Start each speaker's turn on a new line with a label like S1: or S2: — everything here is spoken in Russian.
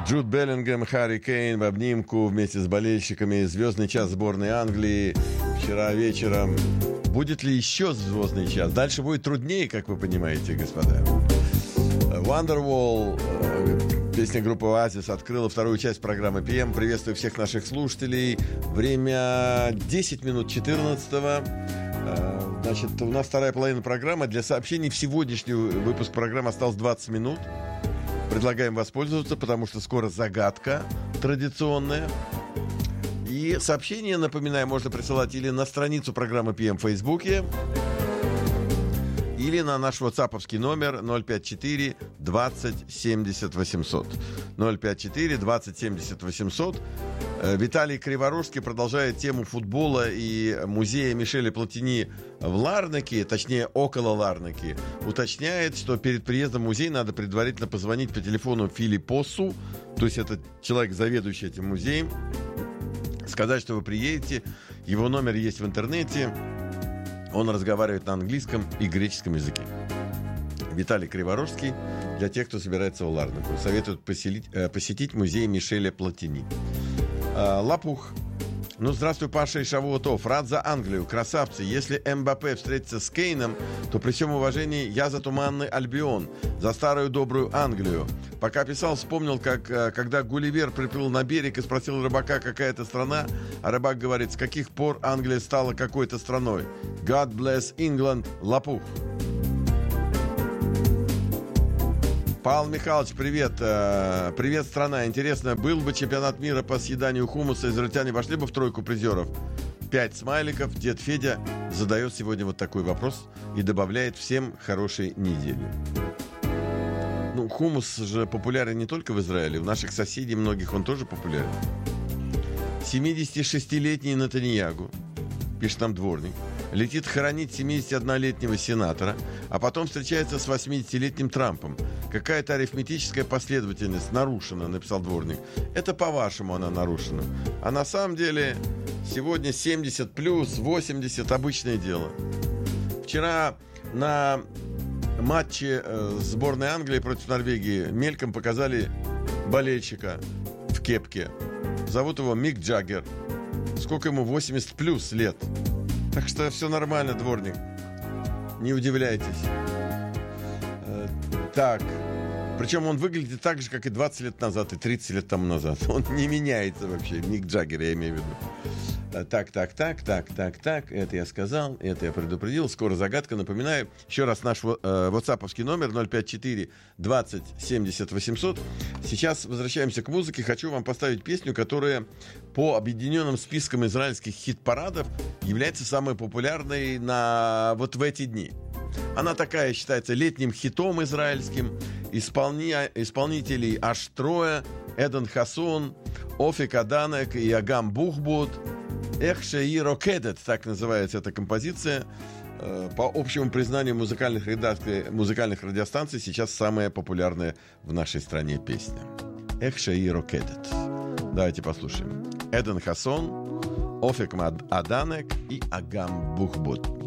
S1: Джуд Беллингем, Харри Кейн в обнимку вместе с болельщиками. Звездный час сборной Англии вчера вечером. Будет ли еще звездный час? Дальше будет труднее, как вы понимаете, господа. Wonderwall, песня группы Oasis, открыла вторую часть программы PM. Приветствую всех наших слушателей. Время 10 минут 14-го. Значит, у нас вторая половина программы. Для сообщений в сегодняшний выпуск программы осталось 20 минут. Предлагаем воспользоваться, потому что скоро загадка традиционная. И сообщения, напоминаю, можно присылать или на страницу программы PM в Фейсбуке, или на наш ватсаповский номер 054 20 70 800. 054 20 70 800. Виталий Криворожский продолжает тему футбола и музея Мишеля Платини в Ларнаке, точнее около Ларнаки. Уточняет, что перед приездом в музей надо предварительно позвонить по телефону Филиппосу, то есть это человек, заведующий этим музеем, сказать, что вы приедете. Его номер есть в интернете. Он разговаривает на английском и греческом языке. Виталий Криворожский для тех, кто собирается в Ларнаку. Советует посетить музей Мишеля Платини. Лопух. Ну, здравствуй, Паша и Шавуотов. Рад за Англию. Красавцы. Если Мбаппе встретится с Кейном, то при всем уважении я за туманный Альбион. За старую добрую Англию. Пока писал, вспомнил, когда Гулливер приплыл на берег и спросил рыбака, какая это страна, а рыбак говорит, с каких пор Англия стала какой-то страной. God bless England. Лопух. Павел Михайлович, привет. Привет, страна. Интересно, был бы чемпионат мира по съеданию хумуса, израильтяне вошли бы в тройку призеров? 5 смайликов. Дед Федя задает сегодня вот такой вопрос и добавляет всем хорошей недели. Ну, хумус же популярен не только в Израиле. У наших соседей многих он тоже популярен. 76-летний Нетаньягу, пишет нам дворник, летит хоронить 71-летнего сенатора, а потом встречается с 80-летним Трампом. Какая-то арифметическая последовательность нарушена, написал дворник. Это по-вашему она нарушена. А на самом деле сегодня 70 плюс, 80 обычное дело. Вчера на матче сборной Англии против Норвегии мельком показали болельщика в кепке. Зовут его Мик Джаггер. Сколько ему? 80 плюс лет. Так что все нормально, дворник. Не удивляйтесь. Так. Причем он выглядит так же, как и 20 лет назад, и 30 лет тому назад. Он не меняется вообще. Мик Джаггер, я имею в виду. Так. Это я сказал, это я предупредил. Скоро загадка. Напоминаю. Еще раз наш ватсаповский номер 054 20 70 800. Сейчас возвращаемся к музыке. Хочу вам поставить песню, которая по объединенным спискам израильских хит-парадов является самой популярной вот в эти дни. Она такая считается летним хитом израильским. Исполнителей аж трое: Эден Хасон, Офик Аданек и Агам Бухбуд. Эх шеи рокедет, так называется эта композиция. По общему признанию музыкальных радиостанций сейчас самая популярная в нашей стране песня. Эх шеи рокедет. Давайте послушаем. Эден Хасон, Офик Аданек и Агам Бухбуд.